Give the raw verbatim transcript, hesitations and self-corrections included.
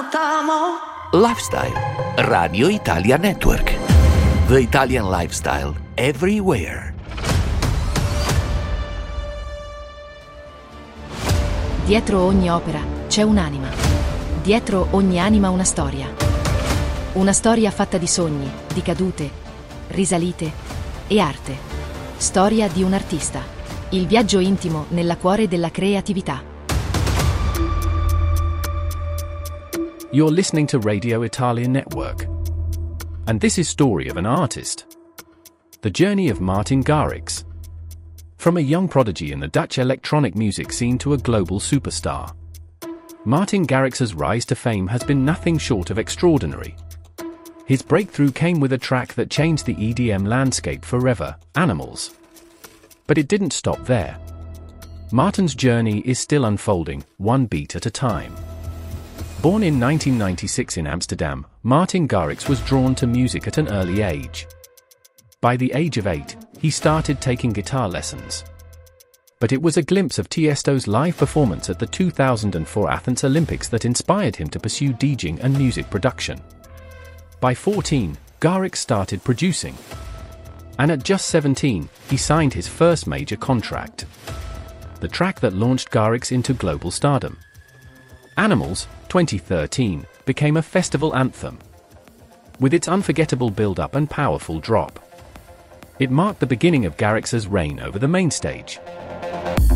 Lifestyle, Radio Italia Network. The Italian lifestyle everywhere. Dietro ogni opera c'è un'anima. Dietro ogni anima una storia. Una storia fatta di sogni, di cadute, risalite e arte. Storia di un artista. Il viaggio intimo nella cuore della creatività. You're listening to Radio Italia Network. And this is Story of an Artist. The journey of Martin Garrix. From a young prodigy in the Dutch electronic music scene to a global superstar, Martin Garrix's rise to fame has been nothing short of extraordinary. His breakthrough came with a track that changed the E D M landscape forever, Animals. But it didn't stop there. Martin's journey is still unfolding, one beat at a time. Born in nineteen ninety-six in Amsterdam, Martin Garrix was drawn to music at an early age. By the age of eight, he started taking guitar lessons. But it was a glimpse of Tiesto's live performance at the two thousand four Athens Olympics that inspired him to pursue DJing and music production. By fourteen, Garrix started producing. And at just seventeen, he signed his first major contract. The track that launched Garrix into global stardom. Animals, twenty thirteen, became a festival anthem. With its unforgettable build-up and powerful drop. It marked the beginning of Garrix's reign over the main stage.